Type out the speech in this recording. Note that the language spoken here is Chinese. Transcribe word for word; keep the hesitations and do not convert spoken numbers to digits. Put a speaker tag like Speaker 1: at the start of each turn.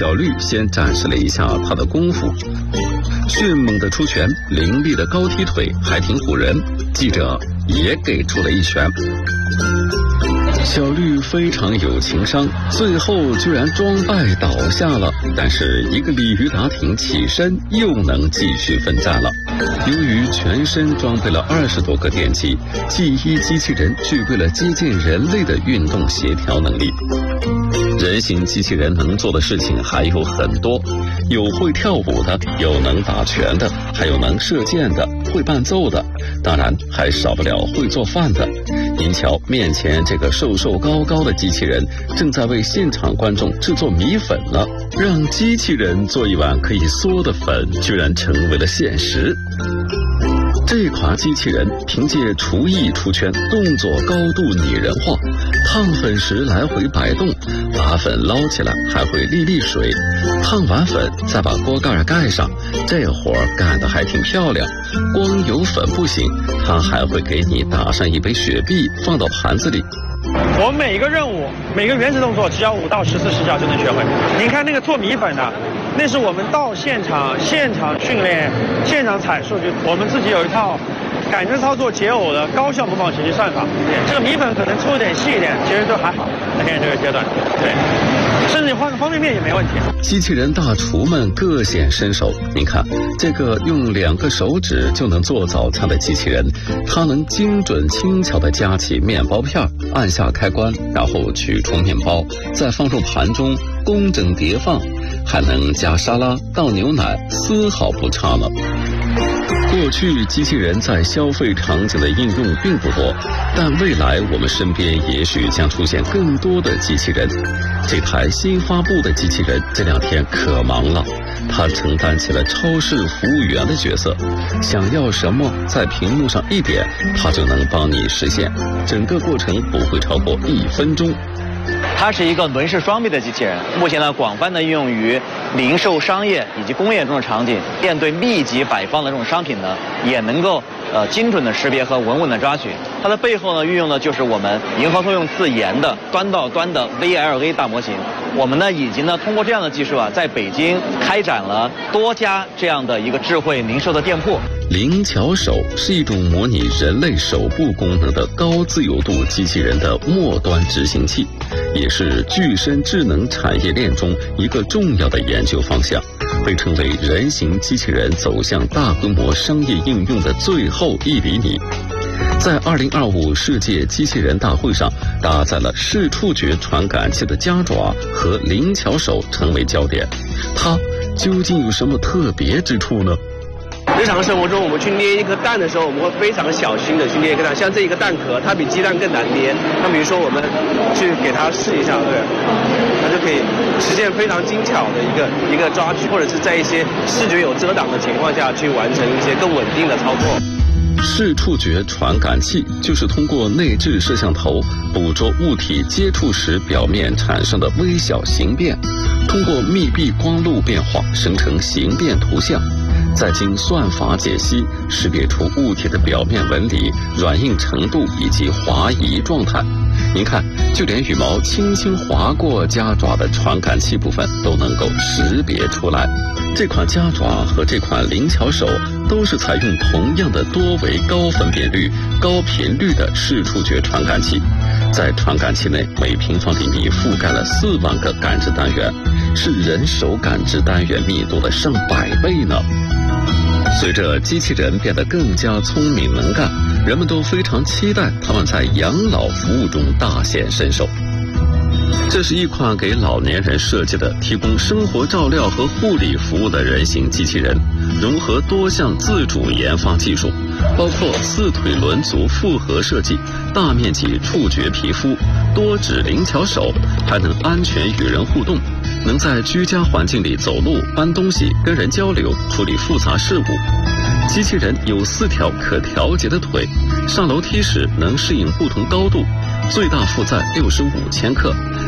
Speaker 1: 小绿先展示了一下他的功夫，迅猛的出拳，凌厉的高踢腿，还挺唬人。记者也给出了一拳。小绿非常有情商，最后居然装败倒下了，但是一个鲤鱼打挺起身，又能继续奋战了。由于全身装备了二十多个电机，记忆机器人具备了接近人类的运动协调能力。人形机器人能做的事情还有很多，有会跳舞的，有能打拳的，还有能射箭的，会伴奏的，当然还少不了会做饭的。您瞧，面前这个瘦瘦高高的机器人正在为现场观众制作米粉了，让机器人做一碗可以嗦的粉，居然成为了现实。这款机器人凭借厨艺出圈，动作高度拟人化，烫粉时来回摆动，把粉捞起来还会沥沥水，烫完粉再把锅盖盖上，这活儿干得还挺漂亮。光有粉不行，它还会给你打上一杯雪碧放到盘子里。
Speaker 2: 我们每一个任务每个原始动作只要五到十次试教就能学会。您看那个做米粉的，那是我们到现场现场训练现场采数据，我们自己有一套感知操作解耦的高效模仿学习算法。这个米粉可能搓一点细一点，其实都还好。在现在这个阶段，对，甚至换个方便面也没问题。
Speaker 1: 机器人大厨们各显身手，您看这个用两个手指就能做早餐的机器人，它能精准轻巧地夹起面包片，按下开关，然后取出面包，再放入盘中，工整叠放，还能加沙拉、倒牛奶，丝毫不差呢。过去机器人在消费场景的应用并不多，但未来我们身边也许将出现更多的机器人。这台新发布的机器人这两天可忙了，它承担起了超市服务员的角色，想要什么在屏幕上一点，它就能帮你实现，整个过程不会超过一分钟。
Speaker 3: 它是一个轮式双臂的机器人，目前呢广泛的应用于零售、商业以及工业中的场景。面对密集摆放的这种商品呢，也能够呃精准的识别和稳稳的抓取。它的背后呢运用的就是我们银河通用自研的端到端的 V L A 大模型。我们呢已经呢通过这样的技术啊，在北京开展了多家这样的一个智慧零售的店铺。
Speaker 1: 灵巧手是一种模拟人类手部功能的高自由度机器人的末端执行器，也是具身智能产业链中一个重要的研究方向，被称为人形机器人走向大规模商业应用的最后一厘米。在二零二五世界机器人大会上，搭载了视触觉传感器的夹爪和灵巧手成为焦点，它究竟有什么特别之处呢？
Speaker 4: 日常生活中，我们去捏一颗蛋的时候，我们会非常小心的去捏一颗蛋。像这一个蛋壳，它比鸡蛋更难捏。那比如说，我们去给它试一下，对，它就可以实现非常精巧的一个一个抓取，或者是在一些视觉有遮挡的情况下去完成一些更稳定的操作。
Speaker 1: 视触觉传感器就是通过内置摄像头捕捉物体接触时表面产生的微小形变，通过密闭光路变化生成形变图像，再经算法解析，识别出物体的表面纹理、软硬程度以及滑移状态。您看，就连羽毛轻轻划过夹爪的传感器部分都能够识别出来。这款夹爪和这款灵巧手都是采用同样的多维高分辨率、高频率的视触觉传感器，在传感器内每平方厘米覆盖了四万个感知单元，是人手感知单元密度的上百倍呢。随着机器人变得更加聪明能干，人们都非常期待它们在养老服务中大显身手。这是一款给老年人设计的提供生活照料和护理服务的人形机器人，融合多项自主研发技术，包括四腿轮足复合设计、大面积触觉皮肤、多指灵巧手，还能安全与人互动，能在居家环境里走路、搬东西、跟人交流、处理复杂事务。机器人有四条可调节的腿，上楼梯时能适应不同高度，最大负载六十五千克，